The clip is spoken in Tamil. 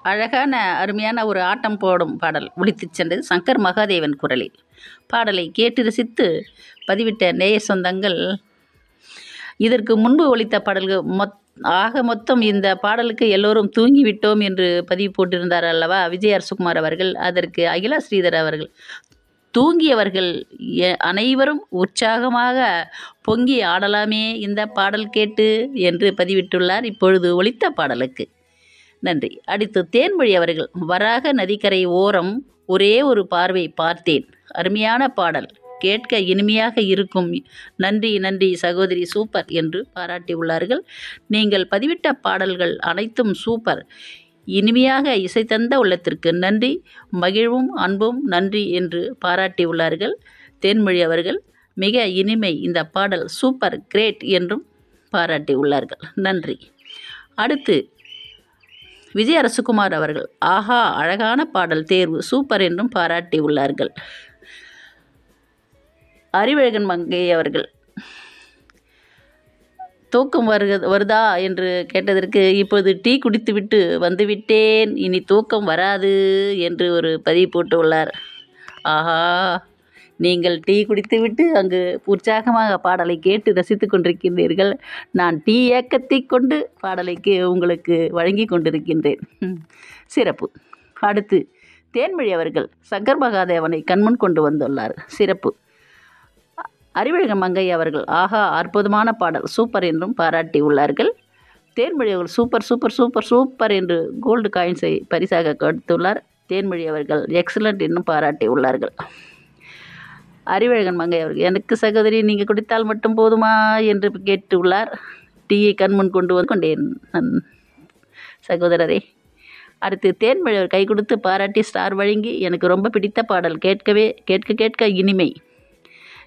அழகான அருமையான ஒரு ஆட்டம் போடும் பாடல் ஒலித்துச் சென்றது சங்கர் மகாதேவன் குரலில். பாடலை கேட்டு ரசித்து பதிவிட்ட நேய சொந்தங்கள், இதற்கு முன்பு ஒலித்த பாடல்கள் மொத்தம் இந்த பாடலுக்கு எல்லோரும் தூங்கிவிட்டோம் என்று பதிவு போட்டிருந்தார் அல்லவா விஜய் அரசுகுமார் அவர்கள். அதற்கு அகிலா ஸ்ரீதர் அவர்கள், தூங்கியவர்கள் அனைவரும் உற்சாகமாக பொங்கி ஆடலாமே இந்த பாடல் கேட்டு என்று பதிவிட்டுள்ளார் இப்பொழுது ஒலித்த பாடலுக்கு. நன்றி. அடுத்து தேன்மொழி அவர்கள், வராக நதிக்கரை ஓரம் ஒரே ஒரு பார்வை பார்த்தேன், அருமையான பாடல், கேட்க இனிமையாக இருக்கும், நன்றி நன்றி சகோதரி, சூப்பர் என்று பாராட்டியுள்ளார்கள். நீங்கள் பதிவிட்ட பாடல்கள் அனைத்தும் சூப்பர், இனிமையாக இசை தந்த உள்ளத்திற்கு நன்றி, மகிழ்வும் அன்பும் நன்றி என்று பாராட்டியுள்ளார்கள். தேன்மொழி அவர்கள், மிக இனிமை, இந்த பாடல் சூப்பர் கிரேட் என்றும் பாராட்டியுள்ளார்கள். நன்றி. அடுத்து விஜய் அரசுகுமார் அவர்கள், ஆஹா அழகான பாடல் தேர்வு, சூப்பர் என்றும் பாராட்டியுள்ளார்கள். அறிவழகன் மங்கை அவர்கள், தூக்கம் வருதா என்று கேட்டதற்கு, இப்போது டீ குடித்துவிட்டு வந்துவிட்டேன், இனி தூக்கம் வராது என்று ஒரு பதிவு போட்டுள்ளார். ஆஹா, நீங்கள் டீ குடித்துவிட்டு அங்கு உற்சாகமாக பாடலை கேட்டு ரசித்து கொண்டிருக்கின்றீர்கள். நான் டீ ஏக்கத்தை கொண்டு பாடலைக்கு உங்களுக்கு வழங்கி கொண்டிருக்கின்றேன். சிறப்பு. அடுத்து தேன்மொழி அவர்கள் சங்கர் மகாதேவனை கண்முன் கொண்டு வந்துள்ளார். சிறப்பு. அறிவழகன் மங்கை அவர்கள், ஆஹா அற்புதமான பாடல், சூப்பர் என்றும் பாராட்டி உள்ளார்கள். தேன்மொழி அவர்கள், சூப்பர் சூப்பர் சூப்பர் சூப்பர் என்று கோல்டு காயின்ஸை பரிசாக கொடுத்துள்ளார். தேன்மொழி அவர்கள் எக்ஸலண்ட் என்னும் பாராட்டி உள்ளார்கள். அறிவழகன் மங்கை அவர்கள், எனக்கு சகோதரி நீங்கள் குடித்தால் மட்டும் போதுமா என்று கேட்டுள்ளார். டீயை கண்முன் கொண்டு வந்து கொண்டேன் சகோதரரே. அடுத்து தேன்மொழி கை கொடுத்து பாராட்டி ஸ்டார் வழங்கி, எனக்கு ரொம்ப பிடித்த பாடல், கேட்க கேட்க இனிமை,